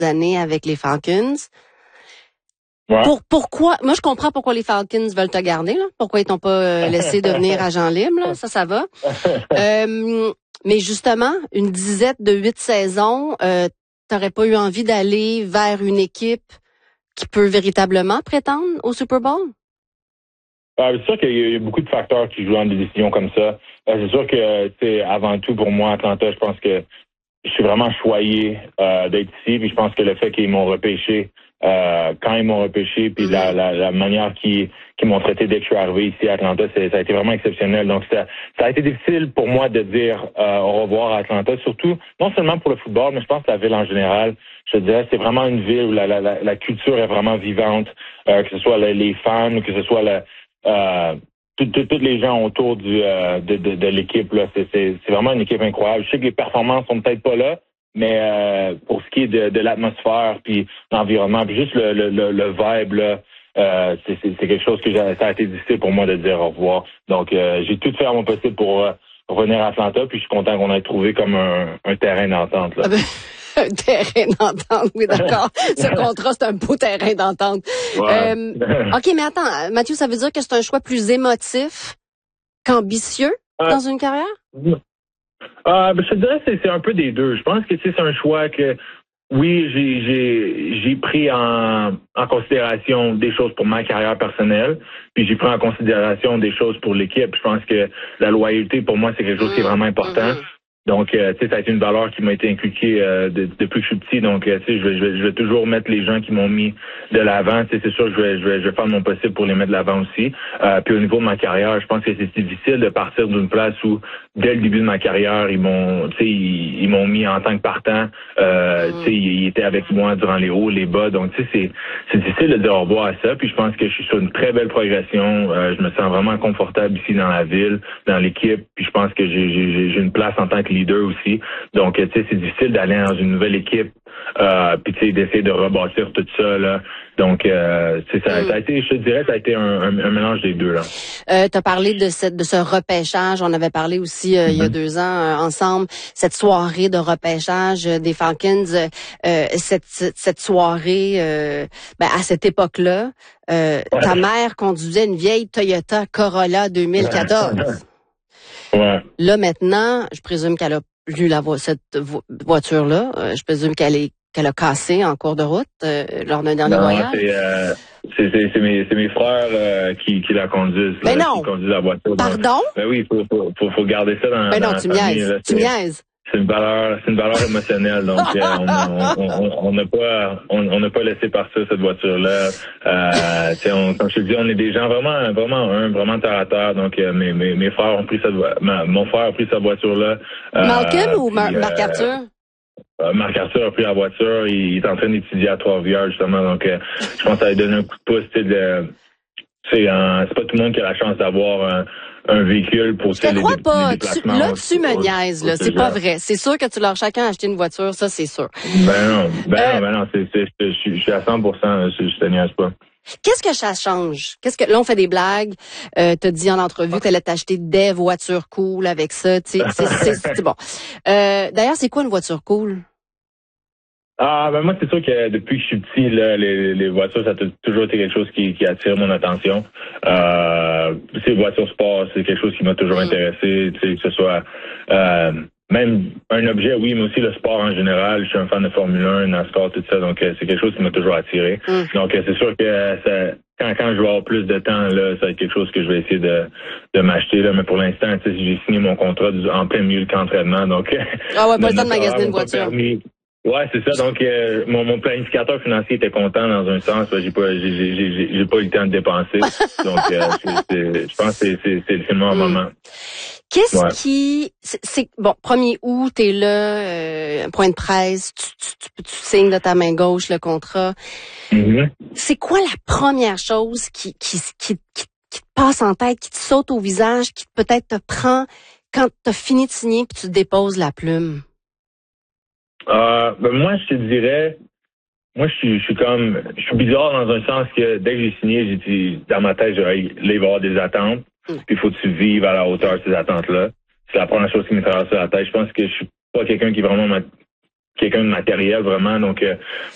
années avec les Falcons. Ouais. Pourquoi? Moi, je comprends pourquoi les Falcons veulent te garder, là. Pourquoi ils t'ont pas laissé devenir agent libre, là. Ça va. Mais justement, une dizaine de 8 saisons, t'aurais pas eu envie d'aller vers une équipe qui peut véritablement prétendre au Super Bowl? C'est sûr qu'il y a beaucoup de facteurs qui jouent dans des décisions comme ça. C'est sûr que, tu sais, avant tout, pour moi, Atlanta, je pense que je suis vraiment choyé d'être ici. Puis je pense que le fait qu'ils m'ont repêché, quand ils m'ont repêché, puis la manière qu'ils m'ont traité dès que je suis arrivé ici à Atlanta, ça a été vraiment exceptionnel. Donc ça a été difficile pour moi de dire au revoir à Atlanta, surtout non seulement pour le football, mais je pense que la ville en général. Je dirais c'est vraiment une ville où la culture est vraiment vivante, que ce soit les fans, que ce soit tous les gens autour de l'équipe, là, c'est vraiment une équipe incroyable. Je sais que les performances sont peut-être pas là, mais pour ce qui est de l'atmosphère puis l'environnement, puis juste le vibe là, c'est quelque chose que ça a été difficile pour moi de dire au revoir. Donc j'ai tout fait à mon possible pour revenir à Atlanta, puis je suis content qu'on ait trouvé comme un terrain d'entente là. Un terrain d'entente, oui, d'accord. Ce contrat, c'est un beau terrain d'entente. Ouais. OK, mais attends, Mathieu, ça veut dire que c'est un choix plus émotif qu'ambitieux dans une carrière? Je te dirais que c'est un peu des deux. Je pense que c'est un choix que, oui, j'ai pris en considération des choses pour ma carrière personnelle, puis j'ai pris en considération des choses pour l'équipe. Je pense que la loyauté, pour moi, c'est quelque chose qui est vraiment important. Donc, tu sais, ça a été une valeur qui m'a été inculquée depuis que je suis petit. Donc, tu sais, je vais toujours mettre les gens qui m'ont mis de l'avant. Tu sais, c'est sûr, je vais faire mon possible pour les mettre de l'avant aussi. Puis au niveau de ma carrière, je pense que c'est difficile de partir d'une place où, dès le début de ma carrière, ils m'ont mis en tant que partant. Tu sais, ils étaient avec moi durant les hauts, les bas. Donc, tu sais, c'est difficile de dire au revoir à ça. Puis je pense que je suis sur une très belle progression. Je me sens vraiment confortable ici dans la ville, dans l'équipe. Puis je pense que j'ai une place en tant que leader aussi. Donc, tu sais, c'est difficile d'aller dans une nouvelle équipe, puis tu sais, d'essayer de rebâtir tout ça, là. Donc, ça a été, je te dirais, ça a été un mélange des deux, là. T'as parlé de ce repêchage. On avait parlé aussi il y a 2 ans ensemble. Cette soirée de repêchage des Falcons, cette soirée, à cette époque-là, ta mère conduisait une vieille Toyota Corolla 2014. Ouais. Là, maintenant, je présume qu'elle a eu cette voiture-là. Je présume qu'elle a cassé en cours de route lors d'un dernier voyage. C'est mes frères qui la conduisent. Mais là, non. qui conduisent la voiture. Pardon? Ben oui, faut garder ça dans. Ben non, dans tu la famille, niaises. là. Tu niaises. C'est une valeur émotionnelle. Donc, on n'a pas laissé partir cette voiture-là. Comme je te dis, on est des gens vraiment terre à terre. Donc, mes frères ont pris mon frère a pris sa voiture-là. Malcolm ou Marc Arthur? Marc Arthur a pris la voiture. Il est en train d'étudier à Trois-Rivières, justement. Donc, je pense que ça va donner un coup de pouce. C'est pas tout le monde qui a la chance d'avoir un véhicule pour Je te crois pas. les déplacements. Là, tu me niaises, là. C'est pas vrai. C'est sûr que tu leur chacun acheté une voiture, ça, c'est sûr. Ben non. Je suis à 100%, je te niaise pas. Qu'est-ce que ça change? Là, on fait des blagues. T'as dit en entrevue que t'allais t'acheter des voitures cool avec ça. C'est bon. D'ailleurs, c'est quoi une voiture cool? Moi, c'est sûr que depuis que je suis petit, là, les voitures, ça a toujours été quelque chose qui attire mon attention. Ces voitures sport, c'est quelque chose qui m'a toujours intéressé, tu sais, que ce soit même un objet, oui, mais aussi le sport en général. Je suis un fan de Formule 1, NASCAR, tout ça, donc c'est quelque chose qui m'a toujours attiré. Donc, c'est sûr que quand je vais avoir plus de temps, là, ça va être quelque chose que je vais essayer de m'acheter, là. Mais pour l'instant, tu sais, j'ai signé mon contrat en plein milieu de camp-entraînement, donc. Ah ouais, pas le temps de magasiner une voiture. Ouais, c'est ça. Donc, mon planificateur financier était content dans un sens. J'ai pas eu le temps de dépenser. Donc, je pense que c'est le moment. Qu'est-ce qui, bon, 1er août, t'es là, point de presse, tu signes de ta main gauche le contrat. C'est quoi la première chose qui te passe en tête, qui te saute au visage, qui peut-être te prend quand t'as fini de signer puis tu déposes la plume? Moi, je te dirais, je suis bizarre dans un sens que dès que j'ai signé, j'ai dit, dans ma tête, là, il va y avoir des attentes, puis il faut que tu vives à la hauteur de ces attentes-là. C'est la première chose qui me traverse la tête. Je pense que je suis pas quelqu'un qui est vraiment quelqu'un de matériel, vraiment. Donc,